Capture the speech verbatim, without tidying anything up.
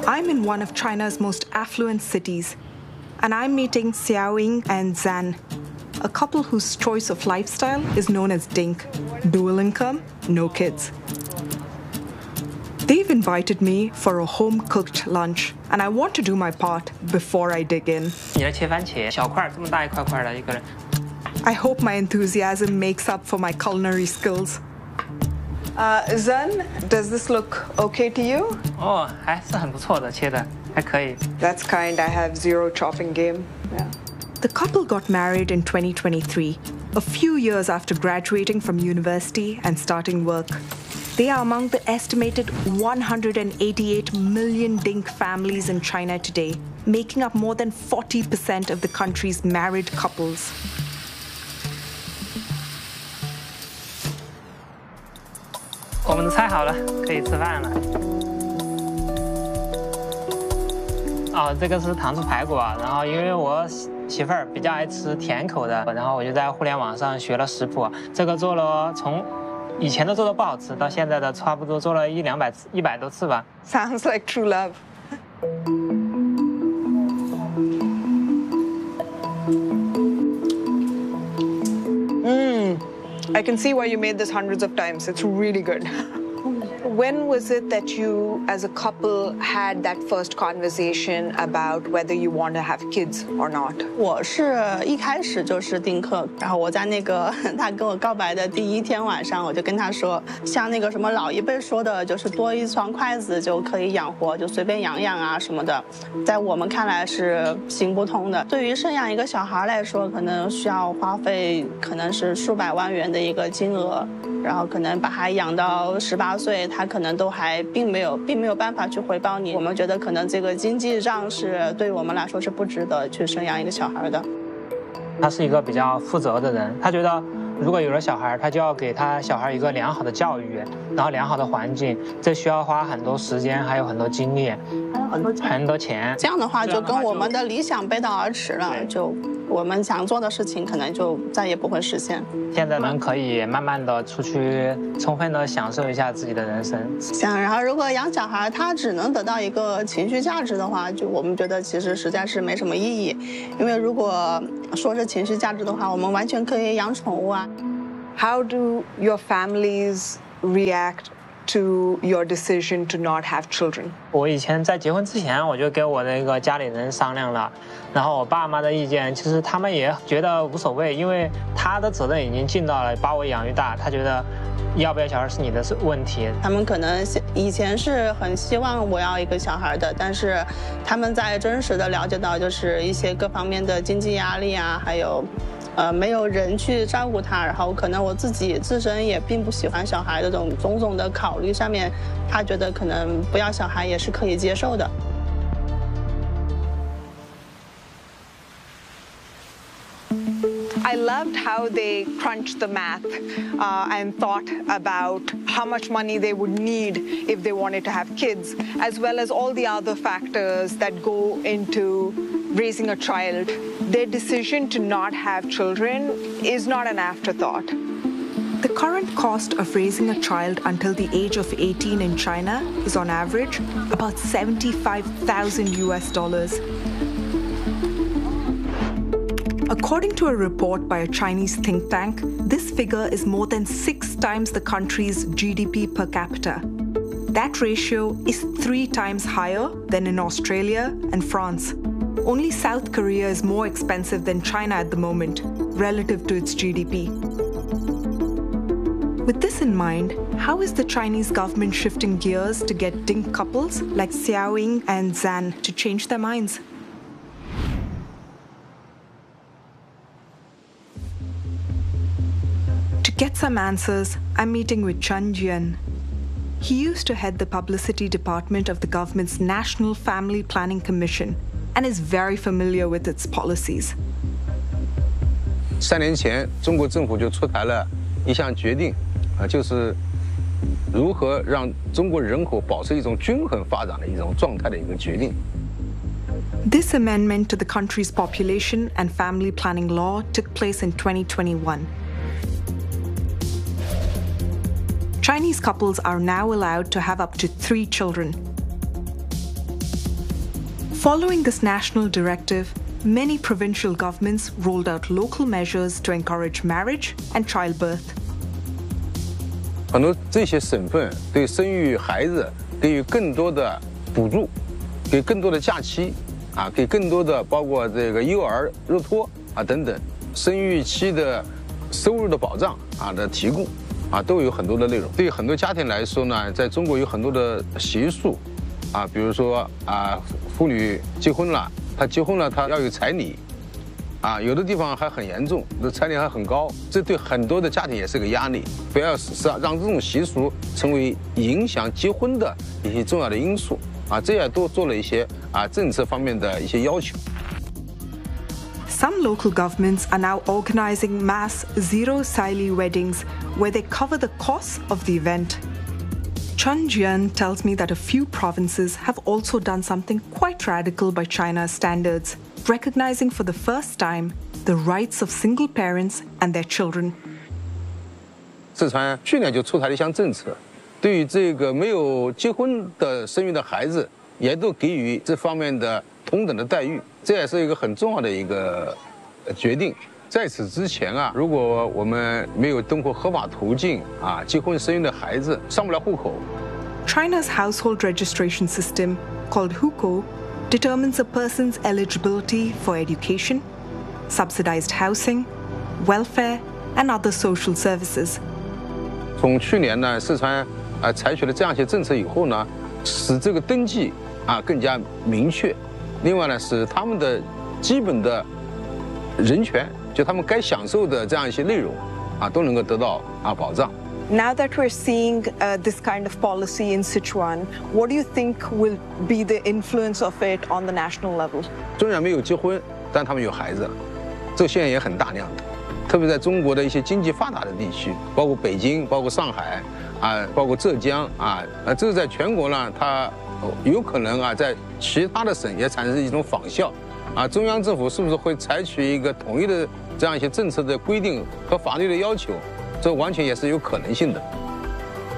I'm in one of China's most affluent cities, and I'm meeting Xiaoying and Zan, a couple whose choice of lifestyle is known as Dink, dual income, no kids. They've invited me for a home-cooked lunch, and I want to do my part before I dig in. I hope my enthusiasm makes up for my culinary skills. Uh, Zan, does this look okay to you? Oh, 还是很不错的，切的还可以。 That's kind. I have zero chopping game. Yeah. The couple got married in twenty twenty-three, a few years after graduating from university and starting work. They are among the estimated one hundred eighty-eight million Dink families in China today, making up more than forty percent of the country's married couples. 我们的菜好了，可以吃饭了。哦，这个是糖醋排骨啊，然后因为我媳妇儿比较爱吃甜口的，然后我就在互联网上学了食谱，这个做了从以前的做的不好吃，到现在的差不多做了一两百次，一百多次吧。 Sounds like true love. Mmm, I can see why you made this hundreds of times. It's really good. When was it that you, as a couple, had that first conversation about whether you want to have kids or not? 我是一开始就是丁克，然后我在那个他跟我告白的第一天晚上，我就跟他说，像那个什么老一辈说的，就是多一双筷子就可以养活，就随便养养啊什么的，在我们看来是行不通的。对于生养一个小孩来说，可能需要花费可能是数百万元的一个金额，然后可能把他养到十八岁。 他可能都还并没有，并没有办法去回报你。我们觉得可能这个经济上是对我们来说是不值得去生养一个小孩的。 他是一个比较负责的人，他觉得如果有了小孩，他就要给他小孩一个良好的教育，然后良好的环境，这需要花很多时间，还有很多精力， 还有很多钱很多钱。 这样的话就跟我们的理想背道而驰了，就我们想做的事情可能就再也不会实现。 现在人可以慢慢的出去，充分的享受一下自己的人生。 像然后如果养小孩，他只能得到一个情绪价值的话，就我们觉得其实实在是没什么意义，因为如果说是情绪价值的话，我们完全可以养宠物啊。 How do your families react to your decision to not have children? 我以前在结婚之前，我就跟我那个家里人商量了，然后我爸妈的意见，其实他们也觉得无所谓，因为他的责任已经尽到了，把我养育大，他觉得要不要小孩是你的问题。 他们可能以前是很希望我要一个小孩的，但是他们在真实的了解到，就是一些各方面的经济压力啊，还有。 呃，没有人去照顾他，然后可能我自己自身也并不喜欢小孩的这种种种的考虑上面，他觉得可能不要小孩也是可以接受的。 I loved how they crunched the math uh, and thought about how much money they would need if they wanted to have kids, as well as all the other factors that go into raising a child. Their decision to not have children is not an afterthought. The current cost of raising a child until the age of eighteen in China is on average about seventy-five thousand U S dollars. According to a report by a Chinese think tank, this figure is more than six times the country's G D P per capita. That ratio is three times higher than in Australia and France. Only South Korea is more expensive than China at the moment, relative to its G D P. With this in mind, how is the Chinese government shifting gears to get Dink couples like Xiaoying and Zan to change their minds? To get some answers, I'm meeting with Chen Jian. He used to head the publicity department of the government's National Family Planning Commission and is very familiar with its policies. 三年前，中国政府就出台了一项决定，啊，就是如何让中国人口保持一种均衡发展的一种状态的一个决定。 This amendment to the country's population and family planning law took place in twenty twenty-one. Chinese couples are now allowed to have up to three children. Following this national directive, many provincial governments rolled out local measures to encourage marriage and childbirth. 很多这些省份对生育孩子给予更多的补助，给更多的假期，啊，给更多的包括这个幼儿日托啊等等，生育期的收入的保障啊的提供，啊都有很多的内容。对于很多家庭来说呢，在中国有很多的习俗，啊，比如说啊，妇女结婚了，她结婚了，她要有彩礼。 啊，有的地方还很严重，这彩礼还很高，这对很多的家庭也是个压力。不要是让这种习俗成为影响结婚的一些重要的因素啊，这也都做了一些啊政策方面的一些要求。 Some local governments are now organizing mass zero-sili weddings where they cover the costs of the event. Chen Jian tells me that a few provinces have also done something quite radical by China's standards, recognizing for the first time the rights of single parents and their children. 四川去年就出台了一项政策，对于这个没有结婚的生育的孩子，也都给予这方面的同等的待遇，这也是一个很重要的一个决定。在此之前啊，如果我们没有通过合法途径啊结婚生育的孩子上不了户口。 China's household registration system, called Hukou, determines a person's eligibility for education, subsidized housing, welfare, and other social services. 从去年呢，四川啊采取了这样一些政策以后呢，使这个登记啊更加明确。另外呢，使他们的基本的人权，就他们该享受的这样一些内容啊，都能够得到啊保障。 Now that we're seeing uh, this kind of policy in Sichuan, what do you think will be the influence of it on the national level? 虽然没有结婚，但他们有孩子了，这个现象也很大量的。特别在中国的一些经济发达的地区，包括北京、包括上海啊，包括浙江啊，啊，这个在全国呢，它有可能啊，在其他的省也产生一种仿效。啊，中央政府是不是会采取一个统一的这样一些政策的规定和法律的要求？ 这完全也是有可能性的。